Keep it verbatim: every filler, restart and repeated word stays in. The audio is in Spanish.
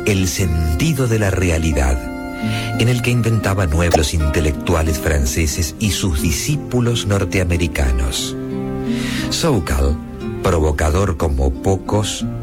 El sentido de la realidad, en el que inventaba nuevos intelectuales franceses y sus discípulos norteamericanos. Sokal, provocador como pocos,